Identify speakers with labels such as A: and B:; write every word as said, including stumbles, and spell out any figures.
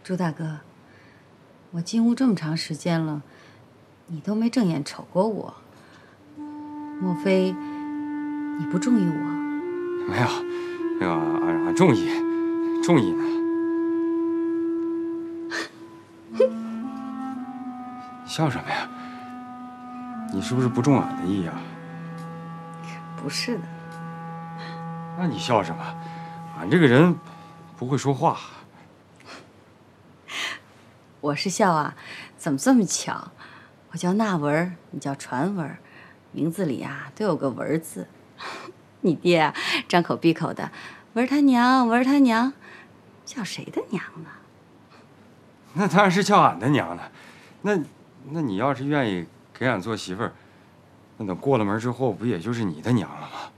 A: 朱大哥，我进屋这么长时间了，你都没正眼瞅过我，莫非你不中意我？
B: 没有，没有，俺俺中意，中意呢。笑什么呀？你是不是不中俺的意啊？
A: 不是的。
B: 那你笑什么？俺这个人不会说话。
A: 我是笑啊，怎么这么巧？我叫纳文，你叫传文，名字里啊都有个文字。你爹啊，张口闭口的文他娘，文他娘，叫谁的娘呢？
B: 那当然是叫俺的娘了。那，那你要是愿意给俺做媳妇儿，那等过了门之后，不也就是你的娘了吗？